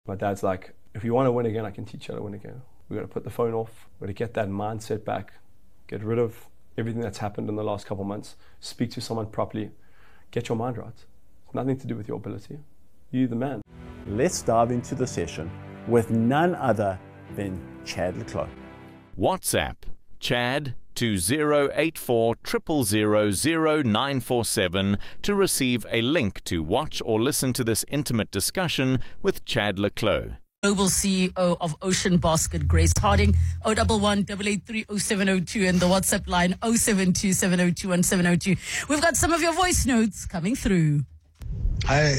My dad's like, if you want to win again, I can teach you how to win again. We've got to put the phone off. We've got to get that mindset back. Get rid of everything that's happened in the last couple of months. Speak to someone properly. Get your mind right. It's nothing to do with your ability. You're the man. Let's dive into the session with none other than Chad le Clos. WhatsApp Chad to 084 000 0947 to receive a link to watch or listen to this intimate discussion with Chad le Clos. Global CEO of Ocean Basket, Grace Harding, 011-883-0702, and the WhatsApp line 072-702-1702. We've got some of your voice notes coming through. Hi,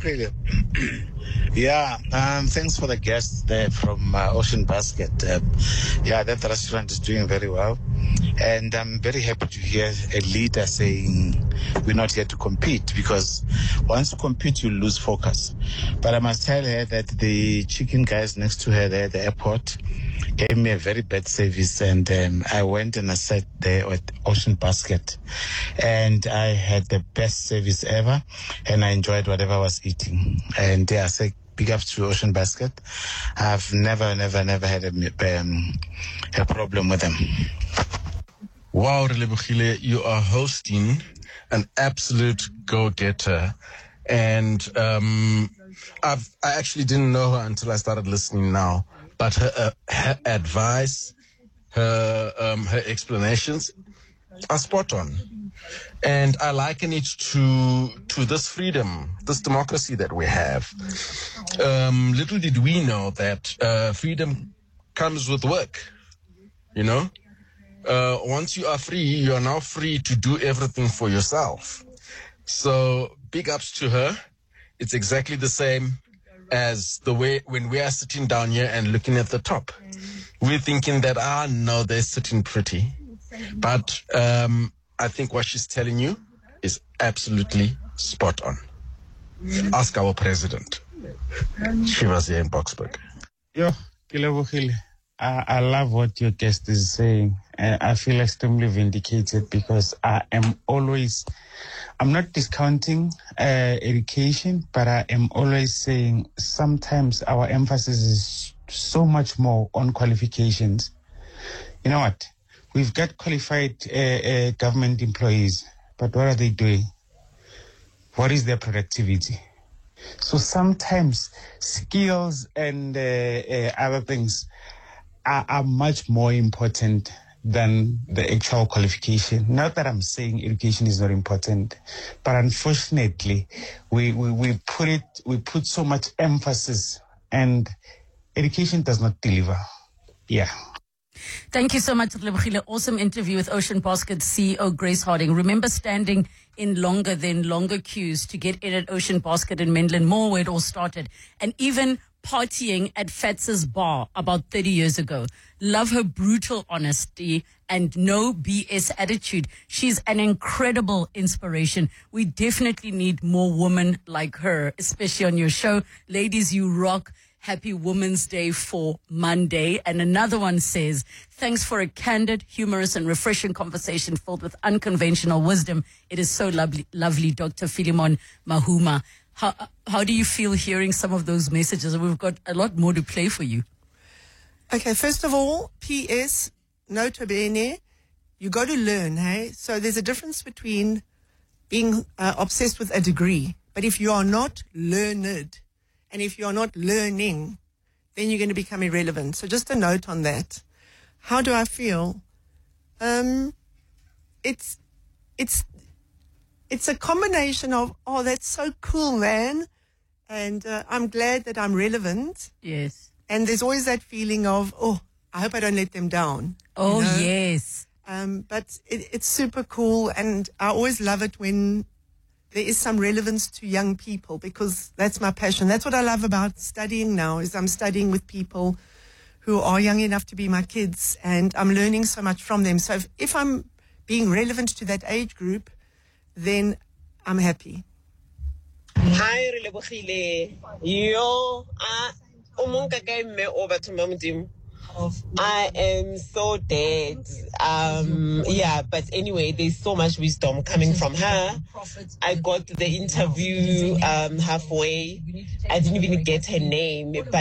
yeah, thanks for the guests there from Ocean Basket. Yeah, that restaurant is doing very well. And I'm very happy to hear a leader saying we're not here to compete, because once you compete, you lose focus. But I must tell her that the chicken guys next to her there at the airport gave me a very bad service, and I went and I sat there at Ocean Basket, and I had the best service ever, and I enjoyed whatever I was eating. And yeah, I say big ups to Ocean Basket. I've never had a problem with them. Wow, Relebogile, you are hosting an absolute go-getter. And I actually didn't know her until I started listening now. But her advice, her explanations are spot on. And I liken it to this freedom, this democracy that we have. Little did we know that freedom comes with work, you know? Once you are free, you are now free to do everything for yourself. So big ups to her. It's exactly the same as the way when we are sitting down here and looking at the top. We're thinking that, no, they're sitting pretty. But I think what she's telling you is absolutely spot on. Ask our president. She was here in Boksburg. I love what your guest is saying. I feel extremely vindicated because I'm not discounting education, but I am always saying sometimes our emphasis is so much more on qualifications. You know what? We've got qualified government employees, but what are they doing? What is their productivity? So sometimes skills and other things are much more important than the actual qualification. Not that I'm saying education is not important, but unfortunately, we put so much emphasis, and education does not deliver. Yeah. Thank you so much, Lebogile. Awesome interview with Ocean Basket CEO Grace Harding. Remember standing in longer queues to get in at Ocean Basket in Menlyn Mall, where it all started, and even partying at Fatz's bar about 30 years ago. Love her brutal honesty and no BS attitude. She's an incredible inspiration. We definitely need more women like her, especially on your show. Ladies, you rock. Happy Women's Day for Monday. And another one says, thanks for a candid, humorous and refreshing conversation filled with unconventional wisdom. It is so lovely, Dr. Philemon Mahuma. How do you feel hearing some of those messages? We've got a lot more to play for you. Okay, first of all, P.S., nota bene, you got to learn, hey? So there's a difference between being obsessed with a degree. But if you are not learned, and if you're not learning, then you're going to become irrelevant. So just a note on that. How do I feel? It's a combination of, that's so cool, man. And I'm glad that I'm relevant. Yes. And there's always that feeling of, I hope I don't let them down. Oh, you know? Yes. But it's super cool. And I always love it when there is some relevance to young people, because that's my passion. That's what I love about studying now, is I'm studying with people who are young enough to be my kids, and I'm learning so much from them. So if I'm being relevant to that age group, then I'm happy. Hi, Relebogile. Yo, umunka kay me over to Mamdim. I am so dead. Yeah, but anyway, there's so much wisdom coming from her. I got the interview halfway. I didn't even get her name, but